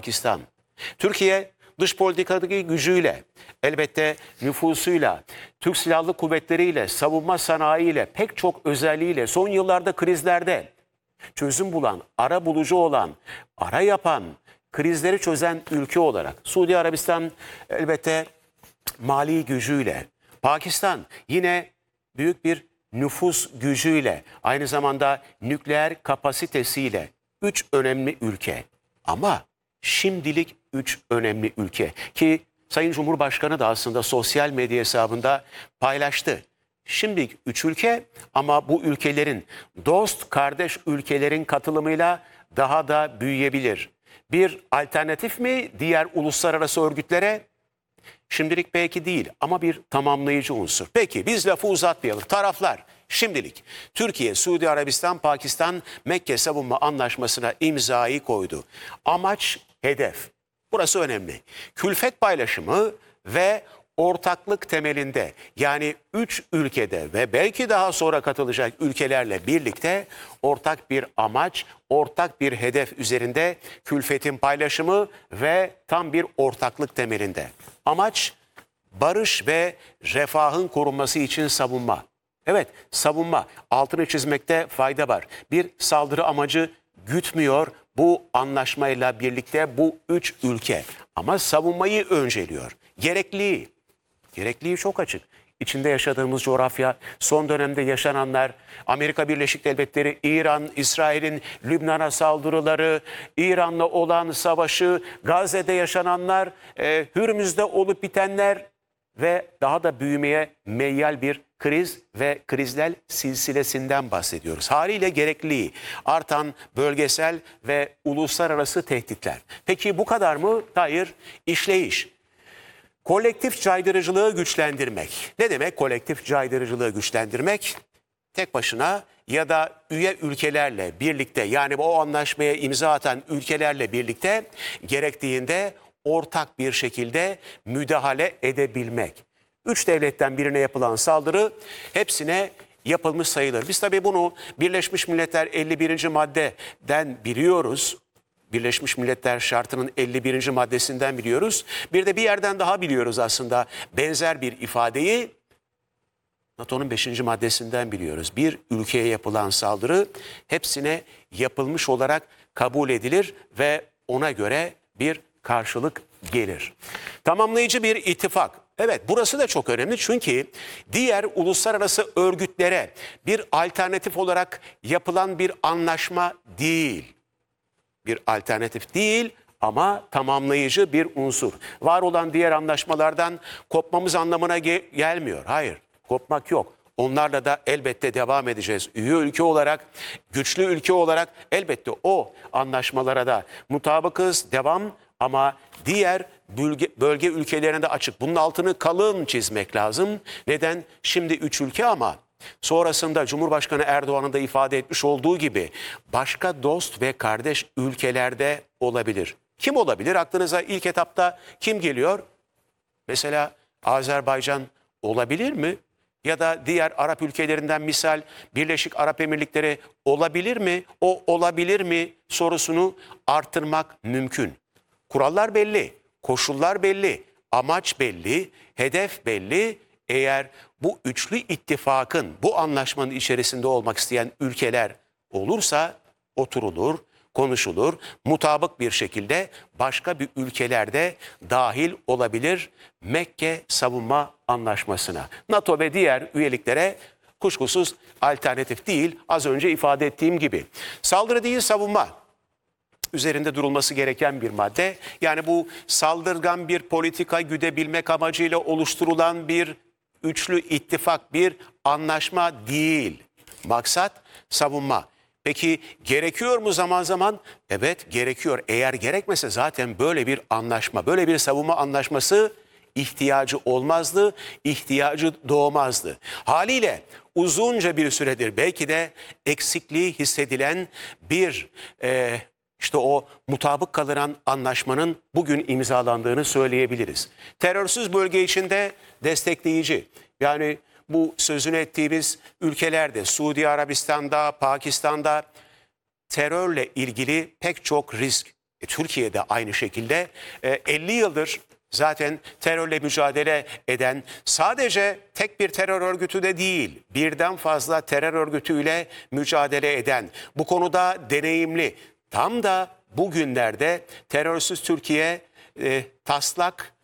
Pakistan. Türkiye dış politikadaki gücüyle, elbette nüfusuyla, Türk Silahlı Kuvvetleriyle, savunma sanayiyle, pek çok özelliğiyle son yıllarda krizlerde çözüm bulan, ara bulucu olan, ara yapan, krizleri çözen ülke olarak Suudi Arabistan elbette mali gücüyle, Pakistan yine büyük bir nüfus gücüyle, aynı zamanda nükleer kapasitesiyle 3 önemli ülke. Ama şimdilik 3 önemli ülke ki Sayın Cumhurbaşkanı da aslında sosyal medya hesabında paylaştı. Şimdilik 3 ülke ama bu ülkelerin dost kardeş ülkelerin katılımıyla daha da büyüyebilir. Bir alternatif mi diğer uluslararası örgütlere? Şimdilik belki değil ama bir tamamlayıcı unsur. Peki biz lafı uzatmayalım. Taraflar şimdilik Türkiye, Suudi Arabistan, Pakistan Mekke Savunma Anlaşması'na imzayı koydu. Amaç, hedef. Burası önemli. Külfet paylaşımı ve ortaklık temelinde yani 3 ülkede ve belki daha sonra katılacak ülkelerle birlikte ortak bir amaç, ortak bir hedef üzerinde külfetin paylaşımı ve tam bir ortaklık temelinde. Amaç barış ve refahın korunması için savunma. Evet, savunma. Altını çizmekte fayda var. Bir saldırı amacı gütmüyor bu anlaşmayla birlikte bu 3 ülke. Ama savunmayı önceliyor. Gerekliliği çok açık. İçinde yaşadığımız coğrafya, son dönemde yaşananlar, Amerika Birleşik Devletleri, İran, İsrail'in Lübnan'a saldırıları, İran'la olan savaşı, Gazze'de yaşananlar, Hürmüz'de olup bitenler ve daha da büyümeye meyyal bir kriz ve krizler silsilesinden bahsediyoruz. Haliyle gerekliliği, artan bölgesel ve uluslararası tehditler. Peki bu kadar mı? Hayır, işleyiş. Kolektif caydırıcılığı güçlendirmek. Ne demek kolektif caydırıcılığı güçlendirmek? Tek başına ya da üye ülkelerle birlikte yani o anlaşmaya imza atan ülkelerle birlikte gerektiğinde ortak bir şekilde müdahale edebilmek. 3 devletten birine yapılan saldırı hepsine yapılmış sayılır. Biz tabii bunu Birleşmiş Milletler 51. maddeden biliyoruz. Birleşmiş Milletler Şartı'nın 51. maddesinden biliyoruz. Bir de bir yerden daha biliyoruz aslında benzer bir ifadeyi NATO'nun 5. maddesinden biliyoruz. Bir ülkeye yapılan saldırı hepsine yapılmış olarak kabul edilir ve ona göre bir karşılık gelir. Tamamlayıcı bir ittifak. Evet, burası da çok önemli çünkü diğer uluslararası örgütlere bir alternatif olarak yapılan bir anlaşma değil. Bir alternatif değil ama tamamlayıcı bir unsur. Var olan diğer anlaşmalardan kopmamız anlamına gelmiyor. Hayır, kopmak yok. Onlarla da elbette devam edeceğiz. Üye ülke olarak, güçlü ülke olarak elbette o anlaşmalara da mutabıkız, devam ama diğer bölge ülkelerine de açık. Bunun altını kalın çizmek lazım. Neden? Şimdi 3 ülke ama sonrasında Cumhurbaşkanı Erdoğan'ın da ifade etmiş olduğu gibi başka dost ve kardeş ülkelerde olabilir. Kim olabilir? Aklınıza ilk etapta kim geliyor? Mesela Azerbaycan olabilir mi? Ya da diğer Arap ülkelerinden misal Birleşik Arap Emirlikleri olabilir mi? O olabilir mi sorusunu artırmak mümkün. Kurallar belli, koşullar belli, amaç belli, hedef belli. Eğer bu üçlü ittifakın, bu anlaşmanın içerisinde olmak isteyen ülkeler olursa oturulur, konuşulur, mutabık bir şekilde başka bir ülkelerde dahil olabilir Mekke Savunma Anlaşması'na. NATO ve diğer üyeliklere kuşkusuz alternatif değil, az önce ifade ettiğim gibi. Saldırı değil savunma. Üzerinde durulması gereken bir madde. Yani bu saldırgan bir politika güdebilmek amacıyla oluşturulan bir üçlü ittifak, bir anlaşma değil. Maksat savunma. Peki gerekiyor mu zaman zaman? Evet gerekiyor. Eğer gerekmese zaten böyle bir anlaşma, böyle bir savunma anlaşması ihtiyacı olmazdı, ihtiyacı doğmazdı. Haliyle uzunca bir süredir belki de eksikliği hissedilen bir İşte o mutabık kalınan anlaşmanın bugün imzalandığını söyleyebiliriz. Terörsüz bölge içinde destekleyici. Yani bu sözünü ettiğimiz ülkelerde, Suudi Arabistan'da, Pakistan'da terörle ilgili pek çok risk, Türkiye'de aynı şekilde 50 yıldır zaten terörle mücadele eden, sadece tek bir terör örgütü de değil, birden fazla terör örgütüyle mücadele eden, bu konuda deneyimli, tam da bugünlerde terörsüz Türkiye taslak